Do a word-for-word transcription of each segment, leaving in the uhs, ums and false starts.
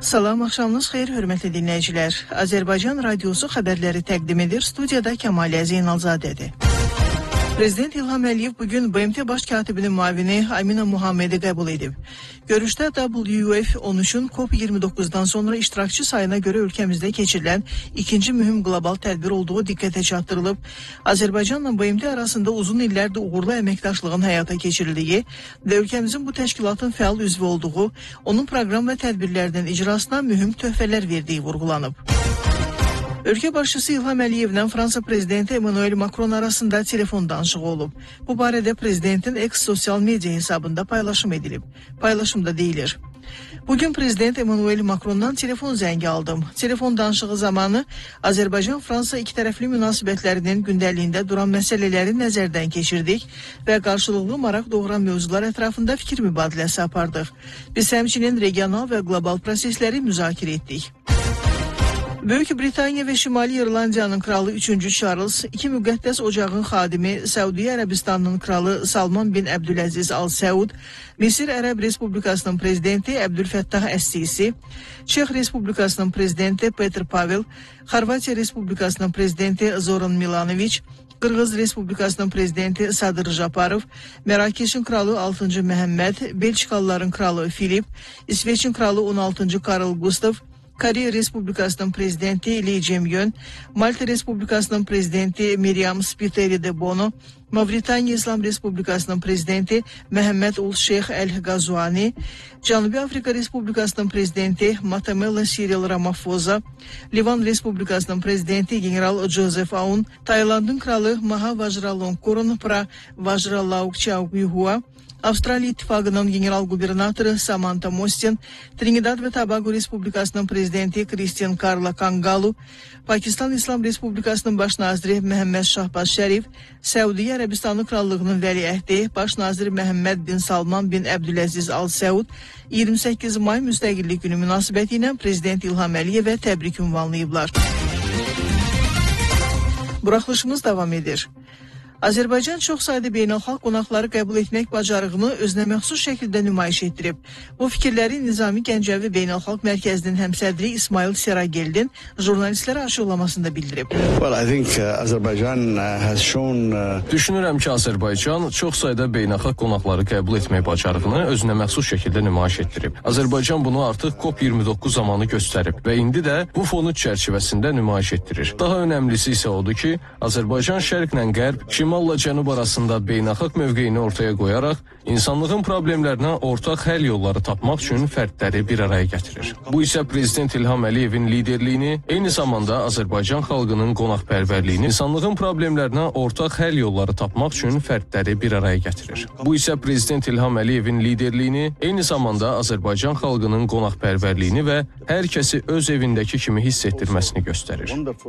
Salam, axşamınız xeyir, hörmətli dinləyicilər. Azərbaycan Radiosu xəbərləri təqdim edir. Studiyada Kəmalə Zeynalzadədir. Prezident İlham Əliyev bugün B M T Baş Katibinin müavini Amina Muhammedi qəbul edib. Görüşdə W U F on üçün COP iyirmi doqquzdan sonra iştirakçı sayına görə ölkəmizdə keçirilən ikinci mühüm qlobal tədbir olduğu diqqətə çatdırılıb. Azərbaycanla B M T arasında uzun illərdir uğurlu əməkdaşlığın həyata keçirildiyi və ölkəmizin bu təşkilatın fəal üzvü olduğu, onun proqram və tədbirlərinin icrasına mühüm töhfələr verdiyi vurğulanıb. Ölkə başçısı İlham Əliyevlə Fransa prezidenti Emmanuel Macron arasında telefon danışığı olub. Bu barədə prezidentin X sosial media hesabında paylaşım edilib. Paylaşımda deyilir: Bugün prezident Emmanuel Macron'dan telefon zəngi aldım. Telefon danışığı zamanı Azərbaycan-Fransa ikitərəfli münasibətlərinin gündəliyində duran məsələləri nəzərdən keçirdik və qarşılıqlı maraq doğuran mövzular ətrafında fikir mübadiləsi apardıq. Biz həmçinin regional və qlobal prosesləri müzakirə etdik. Böyük Britaniya və Şimali İrlandiyanın kralı üçüncü Charles, iki müqəddəs ocağın xadimi Səudiyyə Ərəbistanının kralı Salman bin Əbdüləziz Al Səud, Misir Ərəb Respublikasının prezidenti Əbdülfəttah Əs-Sisi, Çex Respublikasının prezidenti Petr Pavel, Xorvatiya Respublikasının prezidenti Zoran Milanoviç, Qırğız Respublikasının prezidenti Sadır Japarov, Mərakeşin kralı altıncı Məhəmməd, Belçikalıların kralı Filip, İsveçin kralı on altıncı Karl Gustav, Koreya Respublikasının prezidenti Lee Jae-myung, Malta Respublikasının prezidenti Miriam Spiteri de Bono, Mavritaniya İslam Respublikasının prezidenti Məhəmməd Ul Şeyx Əl-Qazuani, Cənubi Afrika Respublikasının prezidenti Matamela Cyril Ramaphosa, Livan Respublikasının prezidenti General Joseph Aoun, Taylandın kralı Maha Vajiralongkorn Vajiralaongkorn, Avstraliya İttifaqının general qubernatoru Samantha Mostyn, Trinidad və Tobago Respublikasının prezidenti Christian Carla Kangalu, Pakistan İslam Respublikasının baş naziri Məhəmməd Şahbaz Şərif, Səudiyyə Ərəbistanı Krallığının vəliəhdi baş naziri Məhəmməd bin Salman bin Əbdüləziz Al Səud iyirmi səkkiz may müstəqillik günü münasibəti ilə prezident İlham Əliyevə təbrik ünvanlayıblar. Buraxılışımız davam edir. Azərbaycan çox sayda beynəlxalq qonaqları qəbul etmək bacarığını özünə məxsus şəkildə nümayiş etdirib. Bu fikirləri Nizami Gəncəvi Beynəlxalq Mərkəzinin həmsədri İsmail Serageldin jurnalistlərə açıqlamasında bildirib. Well, I think uh, Azerbaijan has shown uh... Düşünürəm ki, Azərbaycan çox sayda beynəlxalq qonaqları qəbul etmək bacarığını özünə məxsus şəkildə nümayiş etdirib. Azərbaycan bunu artıq COP iyirmi doqquz zamanı göstərib və indi də bu fonu çərçivəsində nümayiş etdirir. Daha önəmlisi isə odur ki, Azərbaycan şərqlə qərb, şimalla cənub arasında beynəlxalq mövqeyini ortaya qoyaraq insanlığın problemlərinə ortaq həll yolları tapmaq üçün fərdləri bir araya gətirir. Bu isə prezident İlham Əliyevin liderliyini, eyni zamanda Azərbaycan xalqının qonaqpərvərliyini, insanlığın problemlərinə ortaq həll yolları tapmaq üçün fərdləri bir araya gətirir. Bu isə prezident İlham Əliyevin liderliyini, eyni zamanda Azərbaycan xalqının qonaqpərvərliyini və hər kəsi öz evindəki kimi hiss etdirməsini göstərir.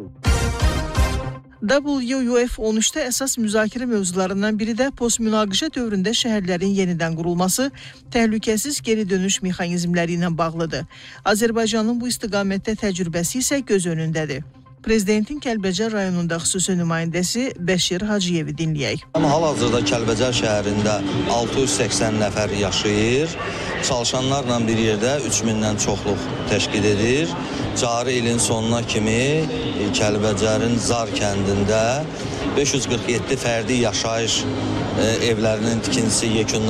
W U F on üçdə əsas müzakirə mövzularından biri də postmünaqişə dövründə şəhərlərin yenidən qurulması, təhlükəsiz geri dönüş mexanizmləri ilə bağlıdır. Azərbaycanın bu istiqamətdə təcrübəsi isə göz önündədir. Prezidentin Kəlbəcər rayonunda xüsusi nümayəndəsi Bəşir Hacıyevi dinləyək. Hal-hazırda Kəlbəcər şəhərində altı yüz səksən nəfər yaşayır. Çalışanlarla bir yerdə üç mindən çoxluq təşkil edir. Cari ilin sonuna kimi Kəlbəcərin Zar kəndində beş yüz qırx yeddi fərdi yaşayış evlərinin tikintisi yekunlaşdırılıb.